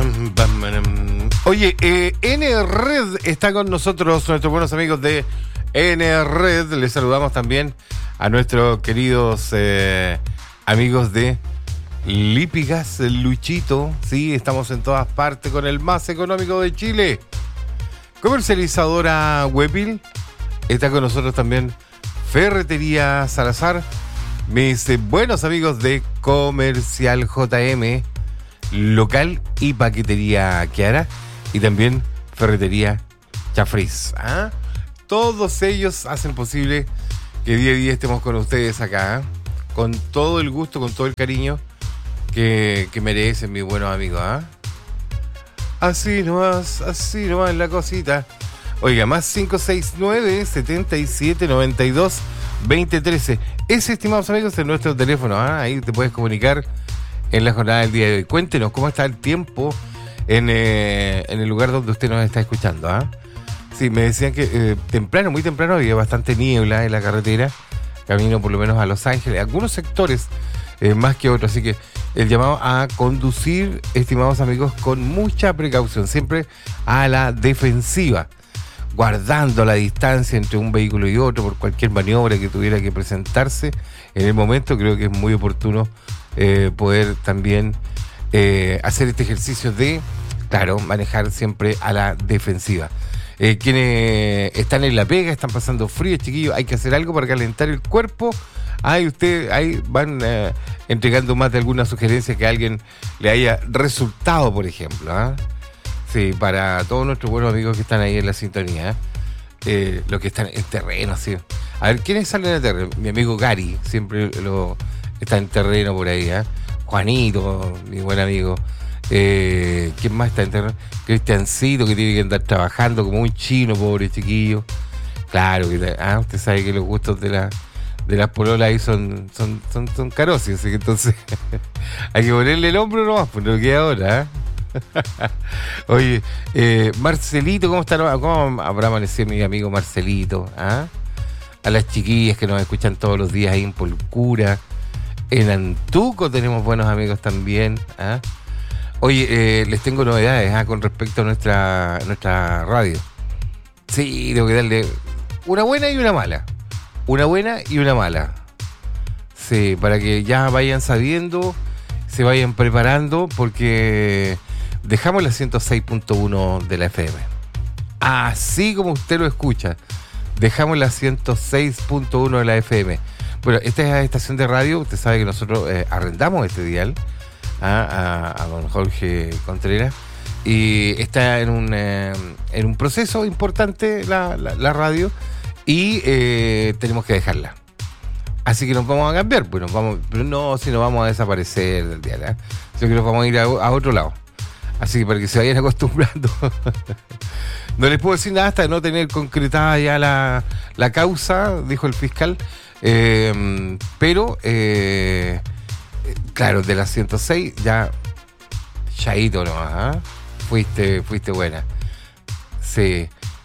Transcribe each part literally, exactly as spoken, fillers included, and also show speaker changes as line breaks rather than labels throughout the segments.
Bam, bam, bam. Oye, eh, N-Red está con nosotros, nuestros buenos amigos de N-Red. Les saludamos también a nuestros queridos eh, amigos de Lípigas, Luchito. Sí, estamos en todas partes con el más económico de Chile. Comercializadora Webbil. Está con nosotros también Ferretería Salazar. Mis eh, buenos amigos de Comercial J M, local y paquetería Kiara, y también Ferretería Chafriz. ¿Ah? Todos ellos hacen posible que día a día estemos con ustedes acá, ¿eh? Con todo el gusto, con todo el cariño que, que merecen mis buenos amigos. ¿Ah? Así nomás, así nomás la cosita. Oiga, más cinco seis nueve, setenta y siete, noventa y dos, veinte trece. Ese, estimados amigos, es nuestro teléfono. ¿Ah? Ahí te puedes comunicar en la jornada del día de hoy. Cuéntenos cómo está el tiempo en, eh, en el lugar donde usted nos está escuchando. ¿Ah? Sí, me decían que eh, temprano, muy temprano, había bastante niebla en la carretera, camino por lo menos a Los Ángeles, algunos sectores eh, más que otros, así que el llamado a conducir, estimados amigos, con mucha precaución, siempre a la defensiva, guardando la distancia entre un vehículo y otro por cualquier maniobra que tuviera que presentarse en el momento. Creo que es muy oportuno Eh, poder también eh, hacer este ejercicio de, claro, manejar siempre a la defensiva. Eh, quienes están en la pega, están pasando frío, chiquillos, hay que hacer algo para calentar el cuerpo. Ahí usted, ahí van eh, entregando más de alguna sugerencia que a alguien le haya resultado, por ejemplo. ¿eh? Sí, para todos nuestros buenos amigos que están ahí en la sintonía, eh, los que están en terreno, sí. A ver, ¿quiénes salen a terreno? Mi amigo Gary, siempre lo está en terreno por ahí, ¿eh? Juanito, mi buen amigo. Eh, ¿Quién más está en terreno? Cristiancito, que tiene que andar trabajando como un chino, pobre chiquillo. Claro, que ah, usted sabe que los gustos de la de las pololas ahí son son son, son caros, así que entonces hay que ponerle el hombro nomás, pues no queda ahora, ¿eh? Oye, eh, Marcelito, ¿cómo está? ¿Cómo habrá amanecido mi amigo Marcelito? ¿Ah? A las chiquillas que nos escuchan todos los días ahí en Polcura. En Antuco tenemos buenos amigos también. ¿eh? Oye, eh, les tengo novedades ¿eh? con respecto a nuestra, nuestra radio. Sí, tengo que darle una buena y una mala. Una buena y una mala. Sí, para que ya vayan sabiendo, se vayan preparando, porque dejamos la ciento seis punto uno de la F M. Así como usted lo escucha, dejamos la ciento seis punto uno de la F M. Bueno, esta es la estación de radio. Usted sabe que nosotros eh, arrendamos este dial a, a, a don Jorge Contreras, y está en un eh, en un proceso importante la, la, la radio, y eh, tenemos que dejarla. Así que nos vamos a cambiar, pues nos vamos, pero no, si nos vamos a desaparecer del dial, ¿eh? Sino que nos vamos a ir a, a otro lado. Así que para que se vayan acostumbrando. No les puedo decir nada hasta no tener concretada ya la, la causa, dijo el fiscal. Eh, pero, eh, claro, de las ciento seis ya, chaito nomás, ¿eh? Fuiste, fuiste buena. Se,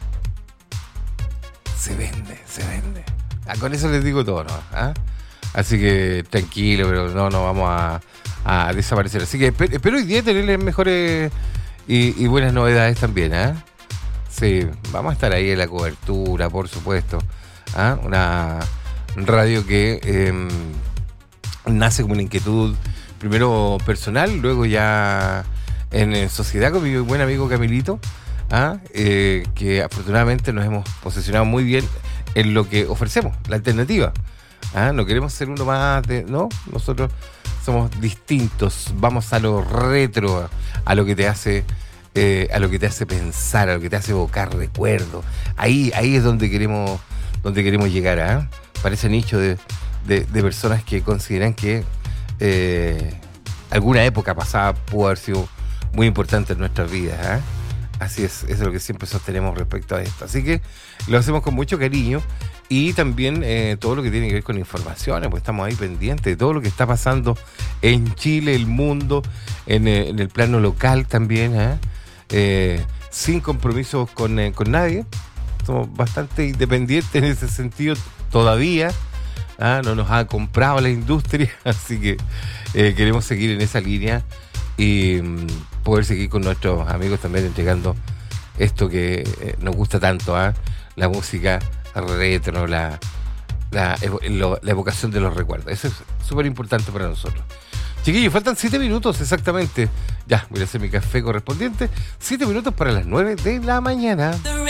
se vende, se vende. Ah, con eso les digo todo, ¿no? ¿Ah? Así que tranquilo, pero no, no vamos a, a desaparecer. Así que espero, espero hoy día tenerles mejores y, y buenas novedades también, ¿eh? Sí, vamos a estar ahí en la cobertura, por supuesto. ¿Ah? Una radio que eh, nace como una inquietud, primero personal, luego ya en, en sociedad con mi buen amigo Camilito, ¿ah? eh, que afortunadamente nos hemos posicionado muy bien en lo que ofrecemos, la alternativa. ¿Ah? No queremos ser uno más de... No, nosotros somos distintos, vamos a lo retro, a lo que te hace... Eh, a lo que te hace pensar, a lo que te hace evocar recuerdos. Ahí, ahí es donde queremos, donde queremos llegar, ¿eh? Para ese nicho de, de, de personas que consideran que eh, alguna época pasada pudo haber sido muy importante en nuestras vidas, ¿eh? Así es, eso es lo que siempre sostenemos respecto a esto. Así que lo hacemos con mucho cariño, y también eh, todo lo que tiene que ver con informaciones, pues estamos ahí pendientes de todo lo que está pasando en Chile, el mundo, en, eh, en el plano local también, ¿eh? Eh, sin compromisos con, eh, con nadie. Somos bastante independientes en ese sentido todavía. ¿Ah? No nos ha comprado la industria, así que eh, queremos seguir en esa línea y mm, poder seguir con nuestros amigos también entregando esto que eh, nos gusta tanto, ¿ah? La música retro, la, la, evo- lo- la evocación de los recuerdos. Eso es súper importante para nosotros. Chiquillos, faltan siete minutos exactamente. Ya, voy a hacer mi café correspondiente. Siete minutos para las nueve de la mañana.